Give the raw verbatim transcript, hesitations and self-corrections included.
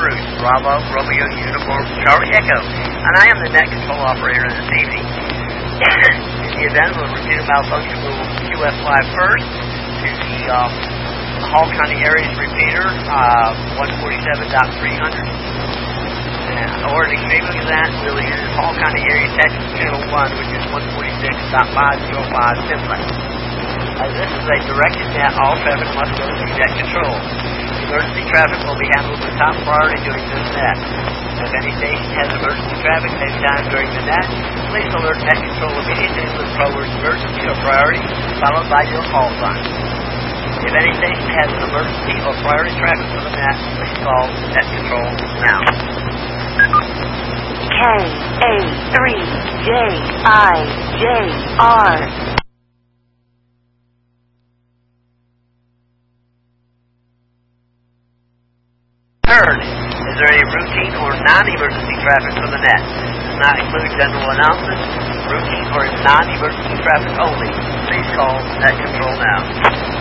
Bruce, Bravo, Romeo, Uniform, Charlie Echo, and I am the net control operator this evening. In the event of a routine malfunction, we will Q F Y first to the um, Hall County Areas Repeater, uh, one forty-seven point three hundred. And, or an extremely of that, we'll use Hall County Area Texas Channel one, which is one forty-six point five oh five simplex. As this is a directed net, all traffic must go through net control. Emergency traffic will be handled with top priority during this net. If any station has emergency traffic at any time during the net, please alert net control immediately and look forward emergency or priority, followed by your call sign. If any station has an emergency or priority traffic for the net, please call net control now. K A three J I J R. Third, is there any routine or non-emergency traffic for the net? This does not include general announcements, routine or non-emergency traffic only. Please call net control now.